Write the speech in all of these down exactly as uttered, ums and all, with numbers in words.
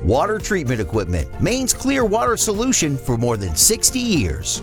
water treatment equipment. Maine's clear water solution for more than sixty years.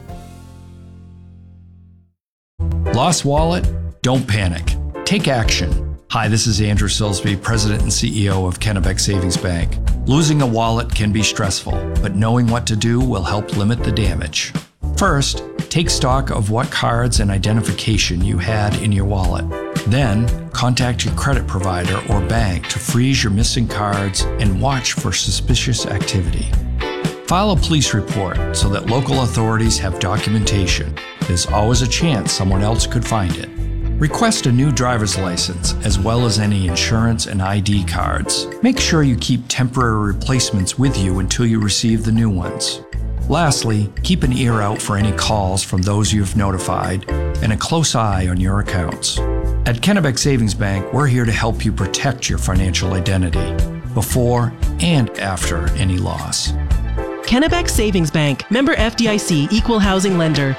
Lost wallet? Don't panic. Take action. Hi, this is Andrew Silsby, President and C E O of Kennebec Savings Bank. Losing a wallet can be stressful, but knowing what to do will help limit the damage. First, take stock of what cards and identification you had in your wallet. Then, contact your credit provider or bank to freeze your missing cards and watch for suspicious activity. File a police report so that local authorities have documentation. There's always a chance someone else could find it. Request a new driver's license as well as any insurance and I D cards. Make sure you keep temporary replacements with you until you receive the new ones. Lastly, keep an ear out for any calls from those you've notified and a close eye on your accounts. At Kennebec Savings Bank, we're here to help you protect your financial identity before and after any loss. Kennebec Savings Bank, member F D I C, equal housing lender.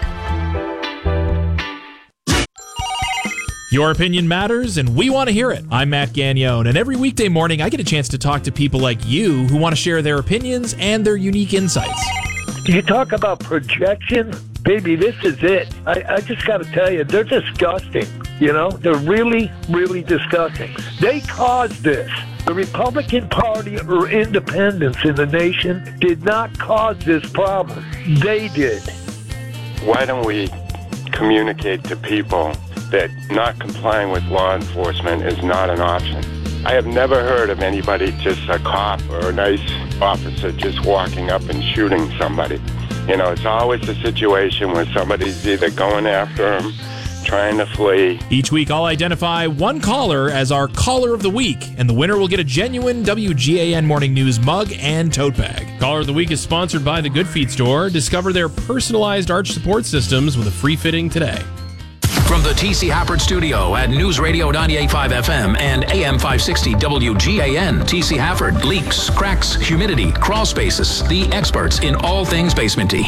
Your opinion matters, and we want to hear it. I'm Matt Gagnone, and every weekday morning I get a chance to talk to people like you who want to share their opinions and their unique insights. You talk about projection, baby, this is it. I, I just got to tell you, they're disgusting. You know, they're really, really disgusting. They caused this. The Republican Party or independents in the nation did not cause this problem. They did. Why don't we communicate to people that not complying with law enforcement is not an option? I have never heard of anybody, just a cop or a nice officer, just walking up and shooting somebody. You know, it's always a situation where somebody's either going after them, trying to flee. Each week I'll identify one caller as our Caller of the Week, and the winner will get a genuine W G A N Morning News mug and tote bag. Caller of the Week is sponsored by the Good Feet Store. Discover their personalized arch support systems with a free fitting today. From the T C Hafford Studio at News Radio ninety-eight point five F M and A M five sixty W G A N, T C Hafford, leaks, cracks, humidity, crawl spaces, the experts in all things basementy.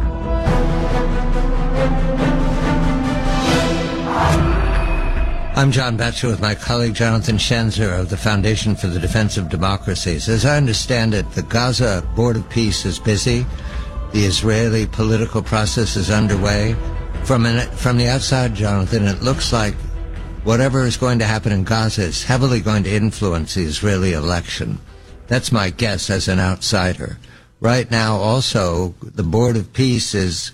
I'm John Batchelor with my colleague Jonathan Schenzer of the Foundation for the Defense of Democracies. As I understand it, the Gaza Board of Peace is busy. The Israeli political process is underway. From an, from the outside, Jonathan, it looks like whatever is going to happen in Gaza is heavily going to influence the Israeli election. That's my guess as an outsider. Right now, also, the Board of Peace is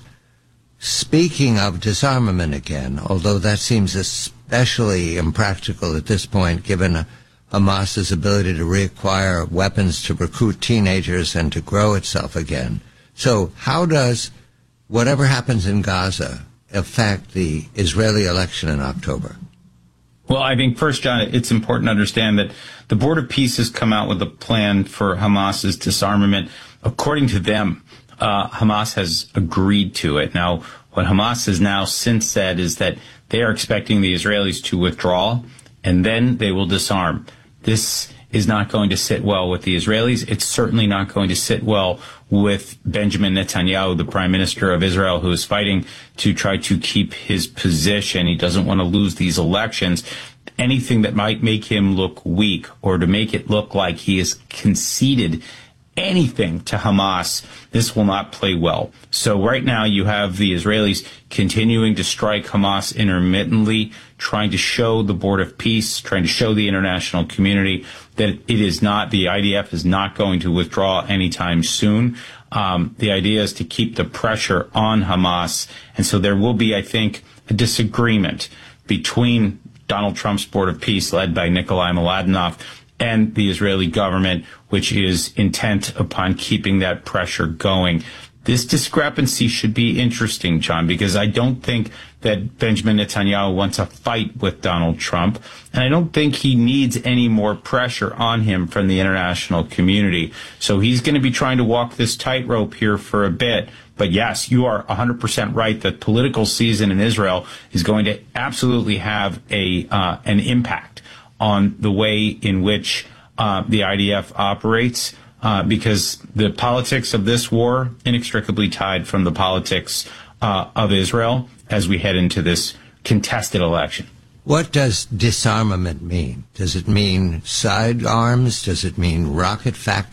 speaking of disarmament again, although that seems especially impractical at this point, given Hamas's ability to reacquire weapons to recruit teenagers and to grow itself again. So how does whatever happens in Gaza affect the Israeli election in October? Well, I think first, John, it's important to understand that the Board of Peace has come out with a plan for Hamas's disarmament. According to them, uh, Hamas has agreed to it. Now, what Hamas has now since said is that they are expecting the Israelis to withdraw, and then they will disarm. This is not going to sit well with the Israelis. It's certainly not going to sit well with Benjamin Netanyahu, the prime minister of Israel, who is fighting to try to keep his position. He doesn't want to lose these elections. Anything that might make him look weak or to make it look like he has conceded anything to Hamas, this will not play well. So right now you have the Israelis continuing to strike Hamas intermittently, trying to show the Board of Peace, trying to show the international community that it is not, the I D F is not going to withdraw anytime soon. Um, the idea is to keep the pressure on Hamas. And so there will be, I think, a disagreement between Donald Trump's Board of Peace, led by Nikolai Mladenov, and the Israeli government, which is intent upon keeping that pressure going. This discrepancy should be interesting, John, because I don't think that Benjamin Netanyahu wants a fight with Donald Trump, and I don't think he needs any more pressure on him from the international community. So he's going to be trying to walk this tightrope here for a bit. But yes, you are one hundred percent right. The political season in Israel is going to absolutely have a uh, an impact on the way in which uh, the I D F operates, uh, because the politics of this war inextricably tied from the politics uh, of Israel as we head into this contested election. What does disarmament mean? Does it mean sidearms? Does it mean rocket factories?